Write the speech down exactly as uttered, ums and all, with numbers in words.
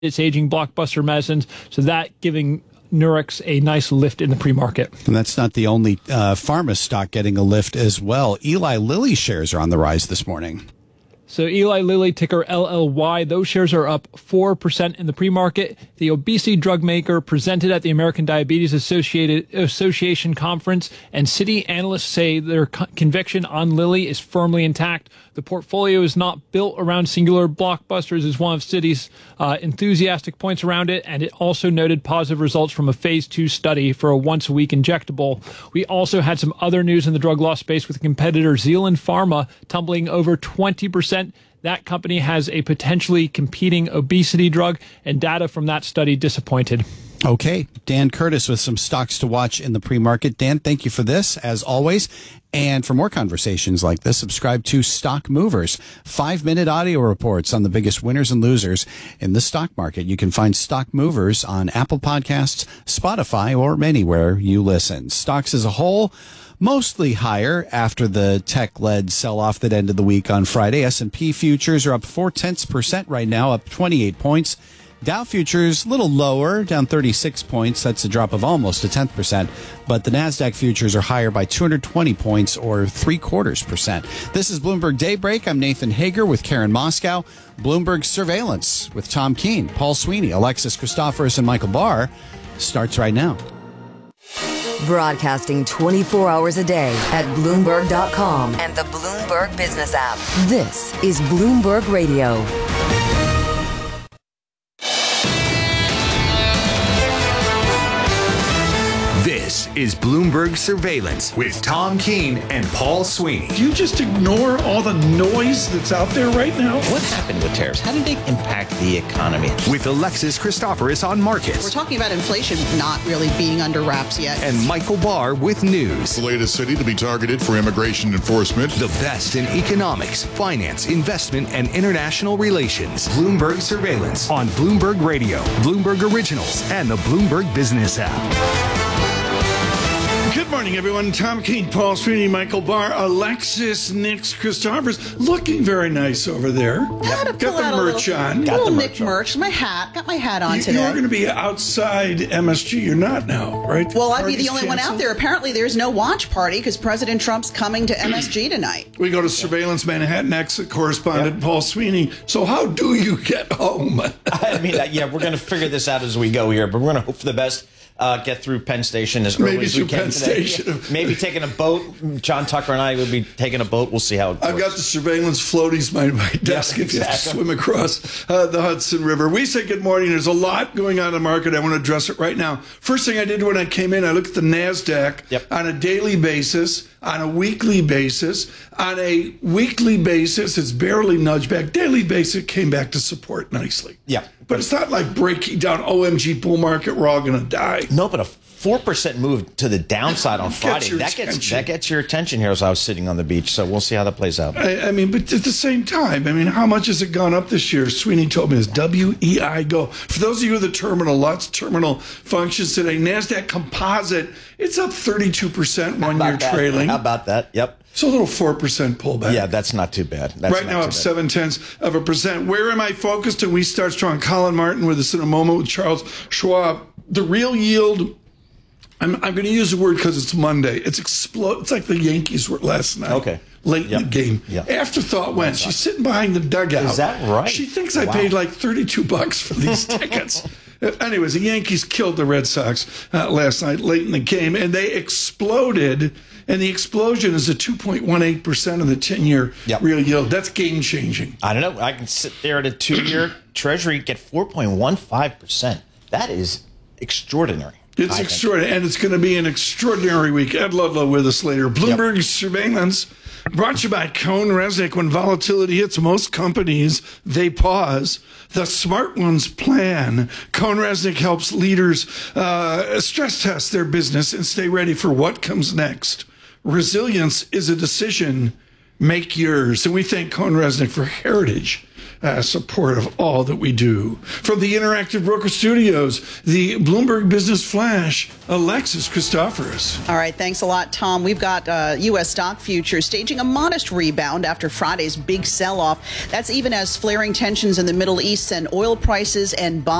its aging blockbuster medicines, so that giving Nurix a nice lift in the pre-market. And that's not the only uh, pharma stock getting a lift as well. Eli Lilly shares are on the rise this morning. So Eli Lilly, ticker L L Y, those shares are up four percent in the pre-market. The obesity drug maker presented at the American Diabetes Associated Association conference, and Citi analysts say their co- conviction on Lilly is firmly intact. The portfolio is not built around singular blockbusters, is one of Citi's uh, enthusiastic points around it, and it also noted positive results from a phase two study for a once-a-week injectable. We also had some other news in the drug loss space with competitor Zealand Pharma tumbling over twenty percent. That company has a potentially competing obesity drug, and data from that study disappointed. Okay, Dan Curtis with some stocks to watch in the pre-market. Dan, thank you for this, as always. And for more conversations like this, subscribe to Stock Movers, five-minute audio reports on the biggest winners and losers in the stock market. You can find Stock Movers on Apple Podcasts, Spotify, or anywhere you listen. Stocks as a whole, mostly higher after the tech-led sell-off that ended the week on Friday. S and P futures are up four-tenths percent right now, up twenty-eight points. Dow futures a little lower, down thirty-six points. That's a drop of almost a tenth percent. But the NASDAQ futures are higher by two hundred twenty points, or three quarters percent. This is Bloomberg Daybreak. I'm Nathan Hager with Karen Moscow. Bloomberg Surveillance with Tom Keene, Paul Sweeney, Alexis Christoforous, and Michael Barr starts right now. Broadcasting twenty-four hours a day at Bloomberg dot com and the Bloomberg Business app. This is Bloomberg Radio. This is Bloomberg Surveillance with Tom Keene and Paul Sweeney. Do you just ignore all the noise that's out there right now? What happened with tariffs? How did they impact the economy? With Alexis Christoforous on markets. We're talking about inflation not really being under wraps yet. And Michael Barr with news. The latest city to be targeted for immigration enforcement. The best in economics, finance, investment, and international relations. Bloomberg Surveillance on Bloomberg Radio, Bloomberg Originals, and the Bloomberg Business app. Good morning, everyone. Tom Keene, Paul Sweeney, Michael Barr, Alexis Nix Christoforous, looking very nice over there. Got the merch little, on. Got the little merch Nick on. merch. My hat. Got my hat on You, today. you're going to be outside M S G. You're not now, right? Well, I'd be Party's the only one out canceled? there. Apparently, there's no watch party because President Trump's coming to M S G tonight. We go to Surveillance Manhattan exit correspondent Yep. Paul Sweeney. So how do you get home? I mean, uh, yeah, we're going to figure this out as we go here, but we're going to hope for the best. Uh, get through Penn Station as early Maybe as we through can Penn today. Station. Maybe taking a boat. John Tucker and I will be taking a boat. We'll see how it goes. I've got the surveillance floaties by my desk Yeah, if you have to exactly. swim across uh, the Hudson River. We say good morning. There's a lot going on in the market. I want to address it right now. First thing I did when I came in, I looked at the NASDAQ Yep. on a daily basis, on a weekly basis. On a weekly basis, it's barely nudged back. Daily basis, it came back to support nicely. Yeah. But it's not like breaking down, O M G, bull market, we're all going to die. No, but a four percent move to the downside on Gets Friday. your That gets attention. that gets your attention here as I was sitting on the beach. So we'll see how that plays out. I, I mean, but at the same time, I mean, how much has it gone up this year? Sweeney told me it's W E I Go. For those of you with the terminal, lots of terminal functions today. NASDAQ Composite, it's up thirty-two percent one year About that. trailing. How about that? Yep. So a little four percent pullback. Yeah, that's not too bad. That's Right not now, too up bad. seven tenths of a percent. Where am I focused? And we start strong. Colin Martin with us in a moment with Charles Schwab. The real yield, I'm, I'm going to use the word because it's Monday. It's explode. It's like the Yankees were last night. Okay. Late Yep. in the game. Yep. Afterthought went. She's sitting behind the dugout. Is that right? She thinks I Wow. paid like thirty-two bucks for these tickets. Uh, Anyways, the Yankees killed the Red Sox uh, last night late in the game, and they exploded. And the explosion is a two point one eight percent of the ten-year Yep. real yield. That's game-changing. I don't know. I can sit there at a two-year Treasury, get four point one five percent. That is extraordinary. It's I think. extraordinary, and it's going to be an extraordinary week. Ed Ludlow with us later. Bloomberg Surveillance brought to you by Cohn Resnick. When volatility hits most companies, they pause. The smart ones plan. Cohn Resnick helps leaders uh, stress test their business and stay ready for what comes next. Resilience is a decision. Make yours. And we thank Cohn Resnick for heritage uh, support of all that we do. From the Interactive Broker Studios, the Bloomberg Business Flash, Alexis Christoforous. All right, thanks a lot, Tom. We've got uh, U S stock futures staging a modest rebound after Friday's big sell-off. That's even as flaring tensions in the Middle East send oil prices and bonds